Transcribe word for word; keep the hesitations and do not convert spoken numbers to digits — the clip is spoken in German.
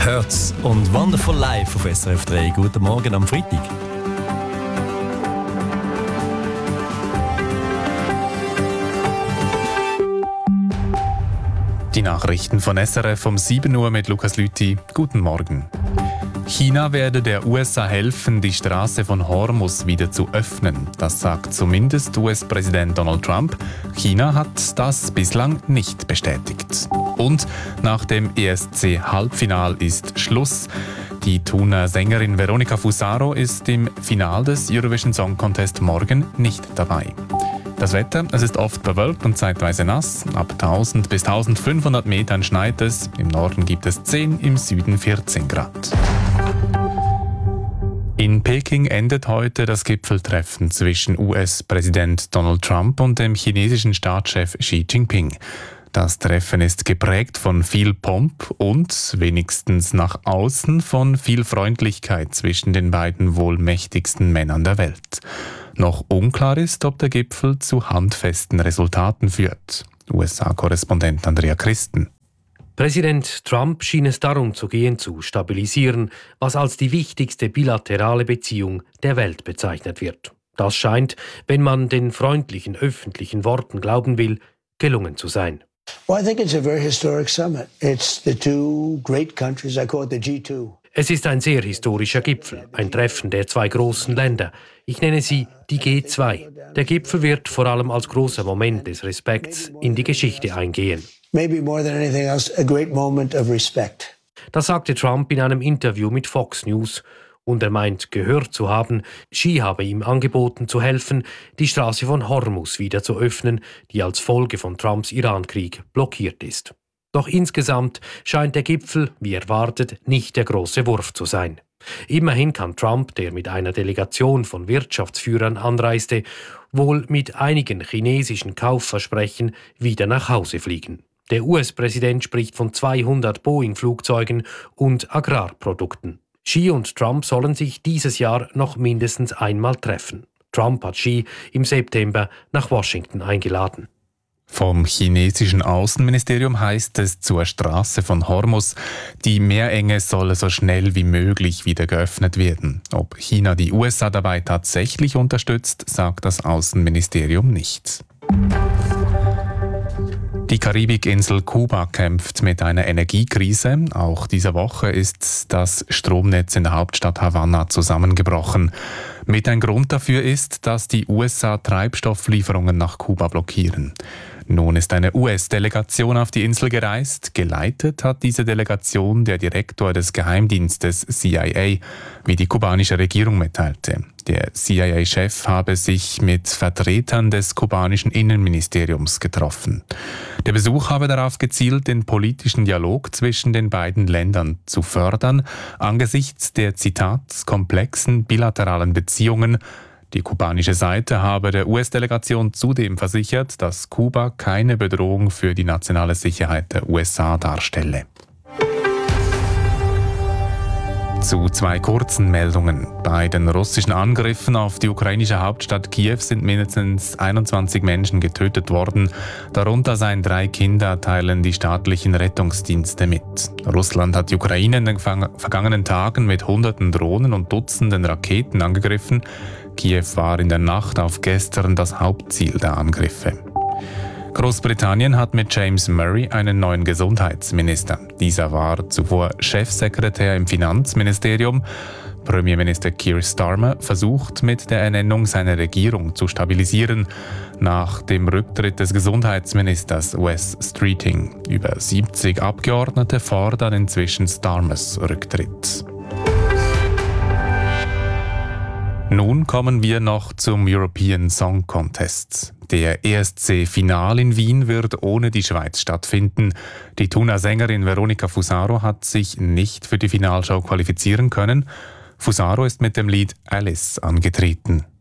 hört's und Wonderful Life auf S R F drei. Guten Morgen am Freitag. Die Nachrichten von S R F um sieben Uhr mit Lukas Lüthi. Guten Morgen. China werde der U S A helfen, die Straße von Hormuz wieder zu öffnen. Das sagt zumindest U S-Präsident Donald Trump. China hat das bislang nicht bestätigt. Und nach dem E S C-Halbfinal ist Schluss. Die Thuner Sängerin Veronica Fusaro ist im Finale des Eurovision Song Contest morgen nicht dabei. Das Wetter, es ist oft bewölkt und zeitweise nass. Ab tausend bis eintausendfünfhundert Metern schneit es. Im Norden gibt es zehn, im Süden vierzehn Grad. In Peking endet heute das Gipfeltreffen zwischen U S-Präsident Donald Trump und dem chinesischen Staatschef Xi Jinping. Das Treffen ist geprägt von viel Pomp und, wenigstens nach außen, von viel Freundlichkeit zwischen den beiden wohl mächtigsten Männern der Welt. Noch unklar ist, ob der Gipfel zu handfesten Resultaten führt. U S A-Korrespondent Andrea Christen. Präsident Trump schien es darum zu gehen, zu stabilisieren, was als die wichtigste bilaterale Beziehung der Welt bezeichnet wird. Das scheint, wenn man den freundlichen öffentlichen Worten glauben will, gelungen zu sein. Well, I think it's a very historic summit. It's the two great countries, I call it the G two. Es ist ein sehr historischer Gipfel, ein Treffen der zwei großen Länder. Ich nenne sie die G zwei. Der Gipfel wird vor allem als großer Moment des Respekts in die Geschichte eingehen. Maybe more than anything else, a great moment of respect. Das sagte Trump in einem Interview mit Fox News. Und er meint, gehört zu haben, Xi habe ihm angeboten zu helfen, die Straße von Hormuz wieder zu öffnen, die als Folge von Trumps Irankrieg blockiert ist. Doch insgesamt scheint der Gipfel, wie erwartet, nicht der große Wurf zu sein. Immerhin kann Trump, der mit einer Delegation von Wirtschaftsführern anreiste, wohl mit einigen chinesischen Kaufversprechen wieder nach Hause fliegen. Der U S-Präsident spricht von zweihundert Boeing-Flugzeugen und Agrarprodukten. Xi und Trump sollen sich dieses Jahr noch mindestens einmal treffen. Trump hat Xi im September nach Washington eingeladen. Vom chinesischen Außenministerium heißt es zur Straße von Hormuz, die Meerenge solle so schnell wie möglich wieder geöffnet werden. Ob China die U S A dabei tatsächlich unterstützt, sagt das Außenministerium nicht. Die Karibikinsel Kuba kämpft mit einer Energiekrise. Auch diese Woche ist das Stromnetz in der Hauptstadt Havanna zusammengebrochen. Mit ein Grund dafür ist, dass die U S A Treibstofflieferungen nach Kuba blockieren. Nun ist eine U S-Delegation auf die Insel gereist. Geleitet hat diese Delegation der Direktor des Geheimdienstes C I A, wie die kubanische Regierung mitteilte. Der C I A-Chef habe sich mit Vertretern des kubanischen Innenministeriums getroffen. Der Besuch habe darauf gezielt, den politischen Dialog zwischen den beiden Ländern zu fördern, angesichts der, Zitat, komplexen bilateralen Beziehungen. Die kubanische Seite habe der U S-Delegation zudem versichert, dass Kuba keine Bedrohung für die nationale Sicherheit der U S A darstelle. Zu zwei kurzen Meldungen. Bei den russischen Angriffen auf die ukrainische Hauptstadt Kiew sind mindestens einundzwanzig Menschen getötet worden. Darunter seien drei Kinder, teilen die staatlichen Rettungsdienste mit. Russland hat die Ukraine in den vergangenen Tagen mit hunderten Drohnen und Dutzenden Raketen angegriffen. Kiew war in der Nacht auf gestern das Hauptziel der Angriffe. Großbritannien hat mit James Murray einen neuen Gesundheitsminister. Dieser war zuvor Chefsekretär im Finanzministerium. Premierminister Keir Starmer versucht mit der Ernennung seine Regierung zu stabilisieren, nach dem Rücktritt des Gesundheitsministers Wes Streeting. Über siebzig Abgeordnete fordern inzwischen Starmers Rücktritt. Nun kommen wir noch zum European Song Contest. Der E S C-Final in Wien wird ohne die Schweiz stattfinden. Die Thuner Sängerin Veronica Fusaro hat sich nicht für die Finalshow qualifizieren können. Fusaro ist mit dem Lied Alice angetreten.